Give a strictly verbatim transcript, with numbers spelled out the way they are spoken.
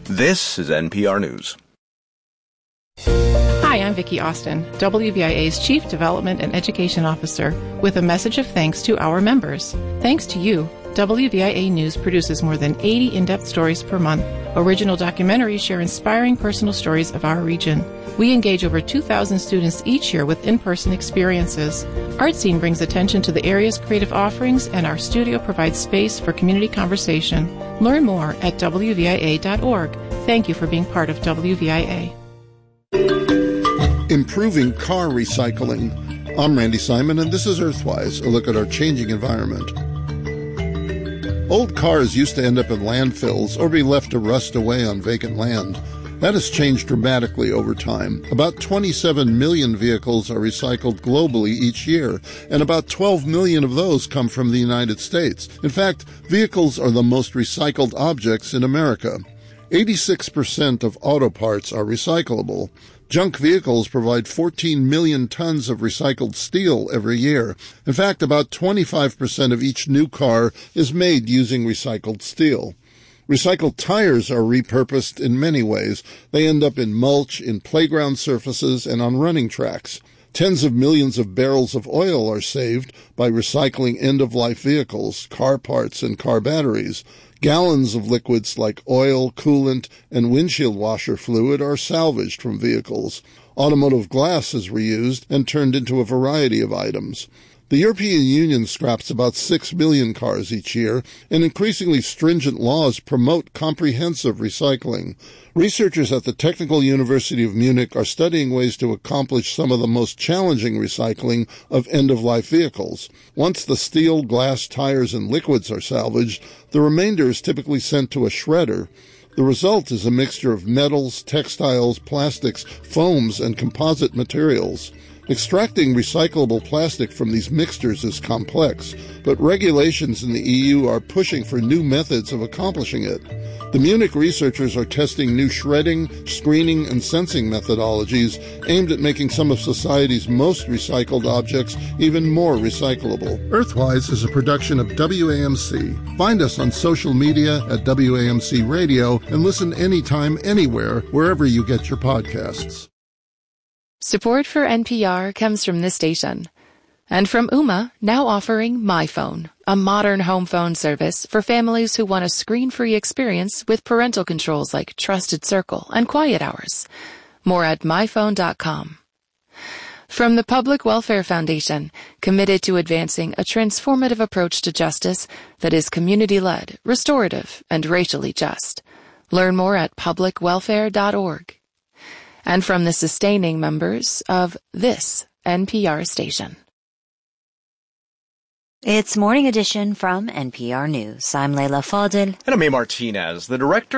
This is N P R News. Hi, I'm Vicki Austin, W V I A's Chief Development and Education Officer, with a message of thanks to our members. Thanks to you, W V I A News produces more than eighty in-depth stories per month. Original documentaries share inspiring personal stories of our region. We engage over two thousand students each year with in-person experiences. ArtScene brings attention to the area's creative offerings, and our studio provides space for community conversation. Learn more at W V I A dot org. Thank you for being part of W V I A. Improving car recycling. I'm Randy Simon, and this is Earthwise, a look at our changing environment. Old cars used to end up in landfills or be left to rust away on vacant land. That has changed dramatically over time. About twenty-seven million vehicles are recycled globally each year, and about twelve million of those come from the United States. In fact, vehicles are the most recycled objects in America. eighty-six percent of auto parts are recyclable. Junk vehicles provide fourteen million tons of recycled steel every year. In fact, about twenty-five percent of each new car is made using recycled steel. Recycled tires are repurposed in many ways. They end up in mulch, in playground surfaces, and on running tracks. Tens of millions of barrels of oil are saved by recycling end-of-life vehicles, car parts, and car batteries. Gallons of liquids like oil, coolant, and windshield washer fluid are salvaged from vehicles. Automotive glass is reused and turned into a variety of items. The European Union scraps about six million cars each year, and increasingly stringent laws promote comprehensive recycling. Researchers at the Technical University of Munich are studying ways to accomplish some of the most challenging recycling of end-of-life vehicles. Once the steel, glass, tires, and liquids are salvaged, the remainder is typically sent to a shredder. The result is a mixture of metals, textiles, plastics, foams, and composite materials. Extracting recyclable plastic from these mixtures is complex, but regulations in the E U are pushing for new methods of accomplishing it. The Munich researchers are testing new shredding, screening, and sensing methodologies aimed at making some of society's most recycled objects even more recyclable. Earthwise is a production of W A M C. Find us on social media at W A M C Radio and listen anytime, anywhere, wherever you get your podcasts. Support for N P R comes from this station. And from Ooma, now offering MyPhone, a modern home phone service for families who want a screen-free experience with parental controls like Trusted Circle and Quiet Hours. More at my phone dot com. From the Public Welfare Foundation, committed to advancing a transformative approach to justice that is community-led, restorative, and racially just. Learn more at public welfare dot org. And from the sustaining members of this N P R station. It's Morning Edition from N P R News. I'm Leila Fadel. And I'm A. Martinez. The director